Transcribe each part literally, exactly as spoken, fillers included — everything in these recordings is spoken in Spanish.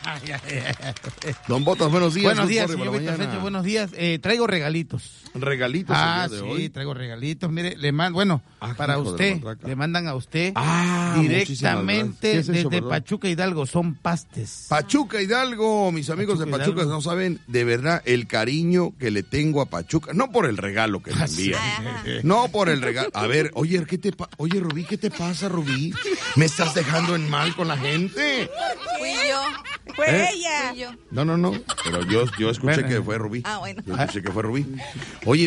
Don Botas, buenos días. Buenos días, señor Víctor Sánchez, buenos días. Eh, traigo regalitos. ¿Regalitos ah, el día de sí, hoy? traigo regalitos. Mire, le man, bueno, ah, para usted, le mandan a usted ah, directamente es eso, desde perdón? Pachuca Hidalgo. Son pastes. Pachuca Hidalgo, mis amigos Pachuca, de Pachuca Hidalgo. No saben de verdad el cariño que le tengo a Pachuca. No por el regalo que me envían. No por el regalo. A ver, oye, ¿qué te pa oye, Rubí, ¿qué te pasa, Rubí? ¿Me estás dejando en mal con la gente? Fui yo. Fue ¿Eh? ella. Fui yo. No, no, no. Pero yo, yo escuché bueno. que fue Rubí. Ah, bueno. Yo escuché que fue Rubí. Oye,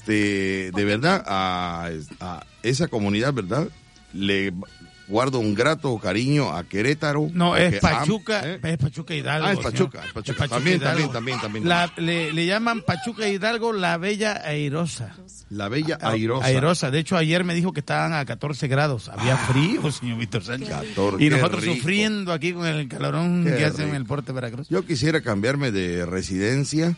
este, de verdad, a, a esa comunidad, ¿verdad? Le guardo un grato cariño a Querétaro. No, es Pachuca, ¿eh? es Pachuca Hidalgo. Ah, es Pachuca, es Pachuca. Es Pachuca también, también, también, también, la, le, le llaman Pachuca Hidalgo la Bella Airosa. La Bella Airosa. Airosa. De hecho, ayer me dijo que estaban a catorce grados. Había ah, frío, señor Víctor Sánchez. catorce, y nosotros rico. sufriendo aquí con el calorón qué que hacen rico. en el puerto de Veracruz. Yo quisiera cambiarme de residencia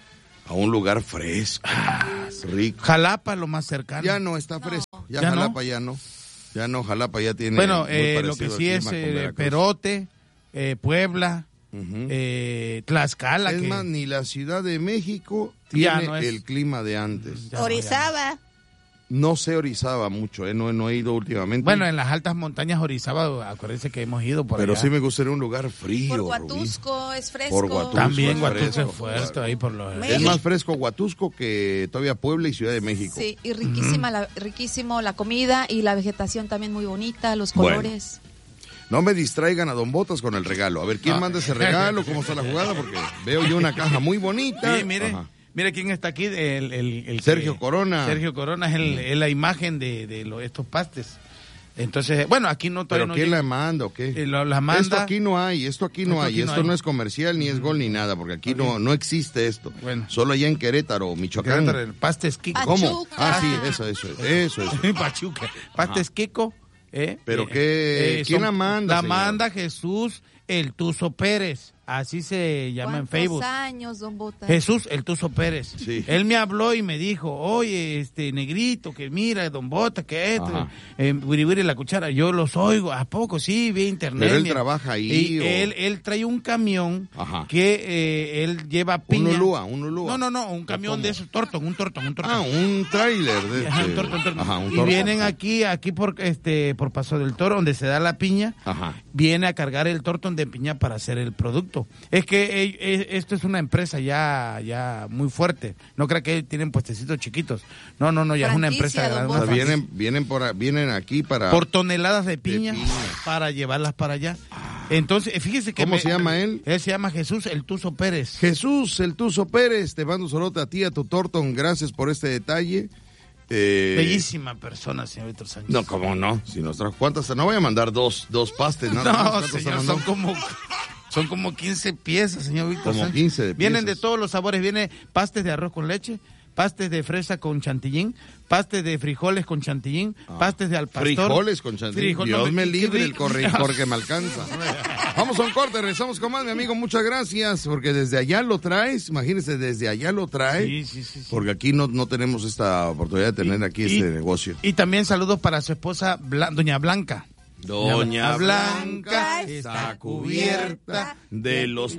a un lugar fresco, ah, rico. Jalapa, lo más cercano. Ya no está fresco. No. Ya, ¿Ya Jalapa no? ya no. Ya no, Jalapa ya tiene. Bueno, eh, lo que sí es eh, Perote, eh, Puebla, uh-huh. eh, Tlaxcala. Es que... más, ni la Ciudad de México tiene no es... el clima de antes. Ya Orizaba. No sé Orizaba mucho, eh, no, no he ido últimamente. Bueno, en las altas montañas Orizaba, acuérdense que hemos ido por Pero allá. sí me gustaría un lugar frío. Por Huatusco, Rubí. es fresco. Por Huatusco También es Huatusco fresco, es fuerte ahí por los... Es más fresco Huatusco que todavía Puebla y Ciudad de México. Sí, y riquísima, uh-huh. la, riquísimo la comida y la vegetación también muy bonita, los colores. Bueno. No me distraigan a Don Botas con el regalo. A ver, ¿quién ah. manda ese regalo? ¿Cómo está la jugada? Porque veo yo una caja muy bonita. Sí, mire. Ajá. Mira quién está aquí, el, el, el Sergio que, Corona. Sergio Corona es, el, es la imagen de, de lo, estos pastes. Entonces, bueno, aquí no todavía ¿Pero no quién llega. la manda o qué? Eh, lo, la manda. Esto aquí no hay, esto aquí no esto hay, aquí esto no, hay. no es comercial, ni es gol, ni nada, porque aquí okay. no, no existe esto. Bueno. Solo allá en Querétaro, Michoacán. Querétaro, el pastes Kiko. ¿Cómo? Ah, sí, eso, eso, eso. eso. Pachuca. Pastes Ajá. Kiko. ¿Eh? ¿Pero eh, qué? Eh, ¿Quién son, la manda, La señor? manda Jesús el Tuzo Pérez. Así se llama en Facebook. ¿Cuántos años, don Botas? Jesús el Tuzo Pérez. Sí. Él me habló y me dijo, oye, este negrito, que mira, don Botas, que esto, eh, Wiri Wiri la cuchara. Yo los oigo, ¿a poco? Sí, vi internet. Pero él mira. trabaja ahí. Y o... él, él trae un camión Ajá. que eh, él lleva piña. Un ulúa, un ulúa. No, no, no, un camión de esos, tortón, un tortón, un tortón. Ah, un tráiler. De Ajá, este... un tortón, un tortón. Ajá, un y tortón. vienen aquí, aquí por este por Paso del Toro, donde se da la piña, Ajá. viene a cargar el tortón de piña para hacer el producto. Es que eh, eh, esto es una empresa ya ya muy fuerte. No creo que tienen puestecitos chiquitos. No, no, no, ya Franquicia, es una empresa. O sea, vienen, vienen, por, vienen aquí para... Por toneladas de piña, de piña. para llevarlas para allá. Entonces, fíjese que... ¿Cómo me, se llama él? Él se llama Jesús el Tuzo Pérez. Jesús el Tuzo Pérez, te mando un saludo a ti, a tu tortón, gracias por este detalle. Eh... Bellísima persona, señor Víctor Sánchez. No, ¿cómo no? Si nos trajo, ¿cuántas? No voy a mandar dos, dos pastes, nada no, más. Señor, son como... Son como quince piezas, señor Víctor Como Sánchez. quince de Vienen piezas. de todos los sabores. Viene pastes de arroz con leche, pastes de fresa con chantilly, pastes de frijoles con chantilly, ah. pastes de al pastor. Frijoles con chantilly. Frijol, Dios no, me libre el corredor que me alcanza. Vamos a un corte, regresamos con más, mi amigo. Muchas gracias, porque desde allá lo traes. Imagínese, desde allá lo trae. Sí, sí, sí, sí. Porque aquí no, no tenemos esta oportunidad de tener y, aquí y, este negocio. Y también saludos para su esposa, Bla, doña Blanca. Doña Blanca está cubierta de los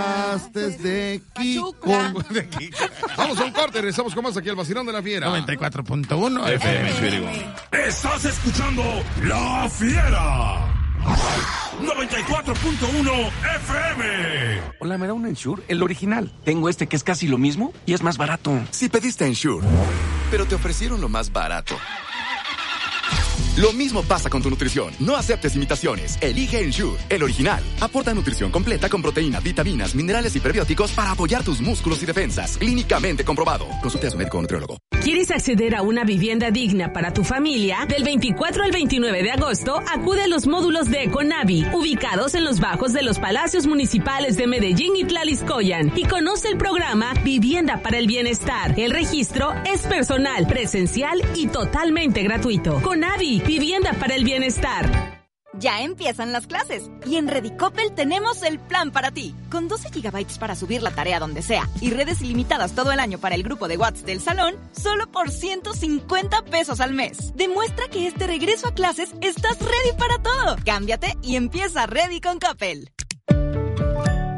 pastes de Kiko. De Kiko. Vamos a un corte, regresamos con más aquí al Vacilón de la Fiera. noventa y cuatro punto uno F M. Estás escuchando La Fiera. noventa y cuatro punto uno F M. Hola, ¿me da un Ensure? El original. Tengo este que es casi lo mismo y es más barato. Si pediste Ensure, pero te ofrecieron lo más barato. Lo mismo pasa con tu nutrición. No aceptes imitaciones. Elige Ensure, el original. Aporta nutrición completa con proteínas, vitaminas, minerales y prebióticos para apoyar tus músculos y defensas. Clínicamente comprobado. Consulte a su médico o nutriólogo. ¿Quieres acceder a una vivienda digna para tu familia? Del veinticuatro al veintinueve de agosto, acude a los módulos de Econavi, ubicados en los bajos de los palacios municipales de Medellín y Tlaliscoyan, y conoce el programa Vivienda para el Bienestar. El registro es personal, presencial y totalmente gratuito. Conavi, Vivienda para el Bienestar. Ya empiezan las clases y en Redicopel tenemos el plan para ti. Con doce gigabytes para subir la tarea donde sea y redes ilimitadas todo el año para el grupo de WhatsApp del salón, solo por ciento cincuenta pesos al mes. Demuestra que este regreso a clases estás ready para todo. Cámbiate y empieza Ready con Coppel.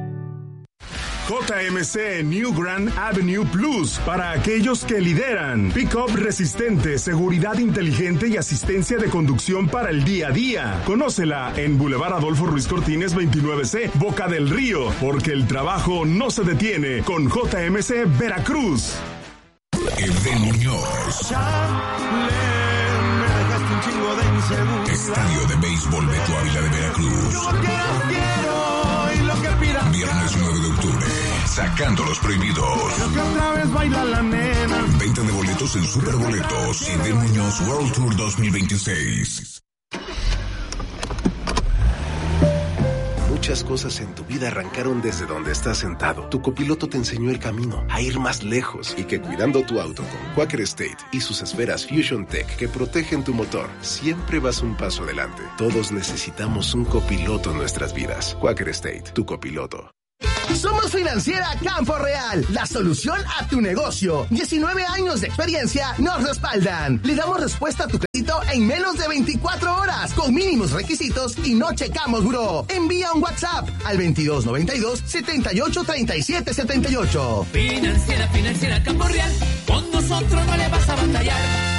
J M C New Grand Avenue Plus, para aquellos que lideran. Pick-up resistente, seguridad inteligente y asistencia de conducción para el día a día. Conócela en Boulevard Adolfo Ruiz Cortines veintinueve C, Boca del Río, porque el trabajo no se detiene con J M C Veracruz. El de Muñoz. Estadio de Béisbol Beto Ávila de Veracruz. Viernes nueve de octubre. Sacando los prohibidos. Venta de boletos en Superboletos y de Muñoz World Tour dos mil veintiséis. Muchas cosas en tu vida arrancaron desde donde estás sentado. Tu copiloto te enseñó el camino, a ir más lejos, y que cuidando tu auto con Quaker State y sus esferas Fusion Tech que protegen tu motor, siempre vas un paso adelante. Todos necesitamos un copiloto en nuestras vidas. Quaker State, tu copiloto. Somos Financiera Campo Real, la solución a tu negocio. diecinueve años de experiencia nos respaldan. Le damos respuesta a tu crédito en menos de veinticuatro horas, con mínimos requisitos y no checamos buró. Envía un WhatsApp al veintidós noventa y dos, setenta y ocho, treinta y siete setenta y ocho. Financiera, Financiera Campo Real, con nosotros no le vas a batallar.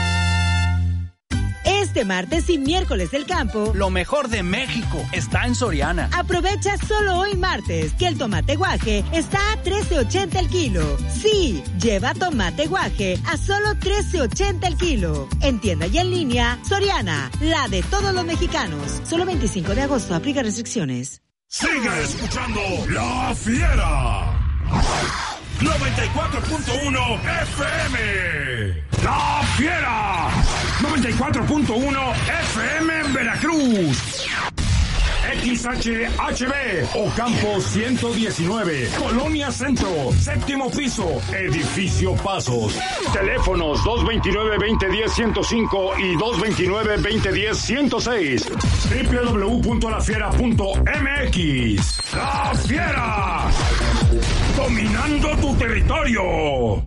Este martes y miércoles del campo, lo mejor de México está en Soriana. Aprovecha solo hoy martes que el tomate guaje está a trece ochenta el kilo. Sí, lleva tomate guaje a solo trece ochenta el kilo. En tienda y en línea, Soriana, la de todos los mexicanos. Solo veinticinco de agosto, aplica restricciones. Sigue escuchando La Fiera. noventa y cuatro punto uno F M. La Fiera. noventa y cuatro punto uno F M en Veracruz. X H H B, Ocampo ciento diecinueve, Colonia Centro, séptimo piso, Edificio Pasos. Teléfonos dos veintinueve, veinte diez, ciento cinco y dos veintinueve, veinte diez, ciento seis. doble u doble u doble u punto la fiera punto m x. La Fiera, dominando tu territorio.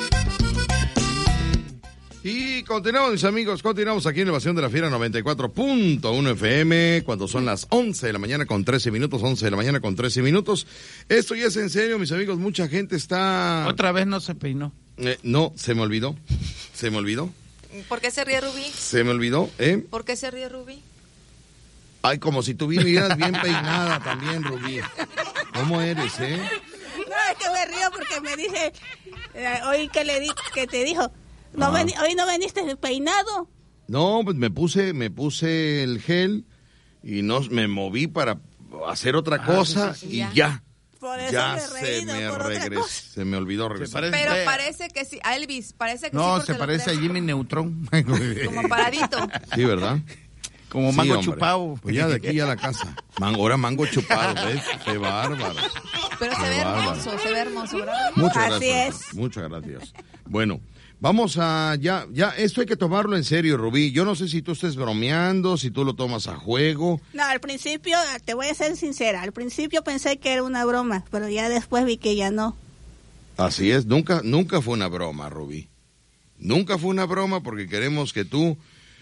Y continuamos, mis amigos, continuamos aquí en Elevación de la Fiera noventa y cuatro punto uno F M, cuando son las once de la mañana con trece minutos, once de la mañana con trece minutos. Esto ya es en serio, mis amigos, mucha gente está... Otra vez no se peinó. Eh, no, se me olvidó, se me olvidó. ¿Por qué se ríe Rubí? Se me olvidó, ¿eh? ¿Por qué se ríe Rubí? Ay, como si tú vinieras bien peinada también, Rubí. ¿Cómo eres, eh? No, es que me río porque me dije, eh, hoy que le di, que te dijo... No ven, hoy no veniste peinado. No, pues me puse, me puse el gel y no me moví para hacer otra ah, cosa sí, sí, sí. y ya. ya. Por eso ya me se me regresó, se me olvidó regresar. Parece, Pero parece que sí, a Elvis, parece que no, sí. No, se parece a Jimmy Neutron. Como paradito. Sí, ¿verdad? Como mango sí, chupado. Pues ya de aquí ya a la casa. Man, ahora mango chupado, ¿ves? Qué bárbaro. Pero Qué se ve bárbaro. hermoso, se ve hermoso, ¿verdad? Muchas Así gracias. es. Muchas gracias. Bueno. Vamos a, ya, ya, esto hay que tomarlo en serio, Rubí. Yo no sé si tú estés bromeando, si tú lo tomas a juego. No, al principio, te voy a ser sincera, al principio pensé que era una broma, pero ya después vi que ya no. Así es, nunca, nunca fue una broma, Rubí. Nunca fue una broma porque queremos que tú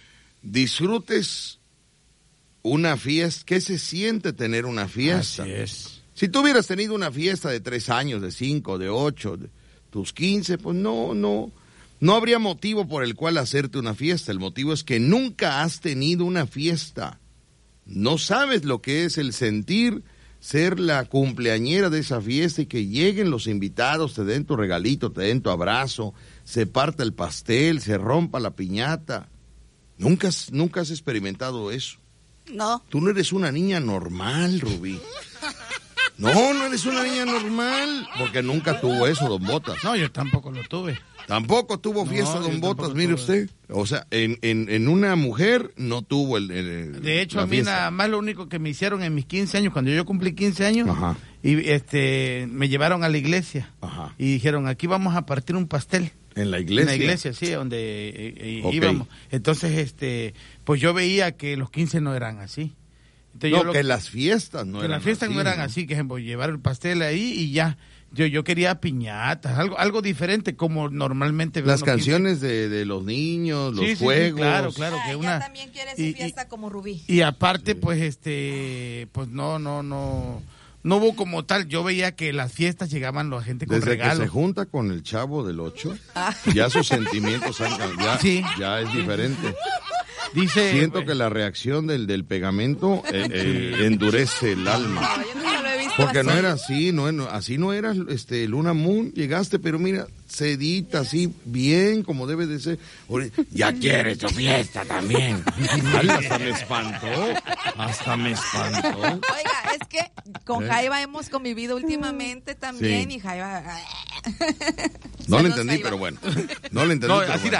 disfrutes una fiesta. ¿Qué se siente tener una fiesta? Así es. Si tú hubieras tenido una fiesta de tres años, de cinco, de ocho, de tus quince, pues no, no... No habría motivo por el cual hacerte una fiesta. El motivo es que nunca has tenido una fiesta. No sabes lo que es el sentir ser la cumpleañera de esa fiesta y que lleguen los invitados, te den tu regalito, te den tu abrazo, se parta el pastel, se rompa la piñata. Nunca, nunca has experimentado eso. No. Tú no eres una niña normal, Rubí. No, no eres una niña normal, porque nunca tuvo eso, don Botas. No, yo tampoco lo tuve. Tampoco tuvo fiesta, no, don Botas, mire usted. O sea, en, en, en una mujer no tuvo el, el De hecho, la a mí fiesta. Nada más lo único que me hicieron en mis quince años, cuando yo cumplí quince años, Ajá. y este me llevaron a la iglesia. Ajá. Y dijeron, aquí vamos a partir un pastel. ¿En la iglesia? En la iglesia, sí, donde eh, eh, okay. íbamos. Entonces, este, pues yo veía que los quince no eran así. Entonces, no, yo lo, que las fiestas no que eran las fiestas así, no eran ¿no? así, que ejemplo, llevar el pastel ahí y ya. Yo yo quería piñatas, algo algo diferente como normalmente las canciones de, de los niños, los sí, sí, juegos. Sí, claro, claro, que ah, una también quiere su y, fiesta como Rubí. Y aparte, sí. pues este, pues no no no no hubo como tal. Yo veía que las fiestas llegaban la gente con Desde regalos. que se junta con el chavo del ocho, ya sus sentimientos han cambiado. Sí. Ya es diferente. Dice, Siento que la reacción del, del pegamento eh, eh, endurece el alma. No, yo nunca lo he visto Porque así. no era así, no, no, así no era este, Luna Moon, llegaste, pero mira, sedita, así, bien, como debe de ser. Ahorita, ya quieres tu fiesta también. Ay, hasta me espantó, hasta me espantó. Oiga, es que con ¿Eh? Jaiba hemos convivido últimamente también Sí. y Jaiba... No le Saludos, entendí, Jaiba. pero bueno. No le entendí, No, pero así bueno.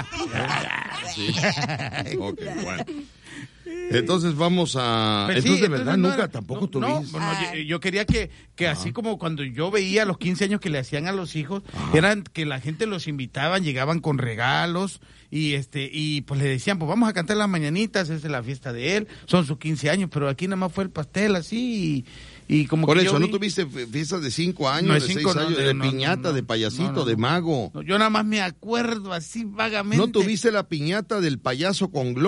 Sí. Ok, bueno. Entonces vamos a... Pues sí, entonces, de verdad, entonces no nunca era- tampoco no, tuviste... no, no, yo, yo quería que, que así como cuando yo veía los quince años que le hacían a los hijos, eran que la gente los invitaban, llegaban con regalos y este y pues le decían, pues vamos a cantar las mañanitas, esa es la fiesta de él, son sus quince años, pero aquí nada más fue el pastel así y, y como Por que eso, yo ¿no vi- tuviste fiestas de cinco años, No, de de cinco seis no, años, de- de no, piñata, no, de payasito, no, no, de no. mago? Yo nada más me acuerdo así vagamente. ¿No tuviste la piñata del payaso con globo?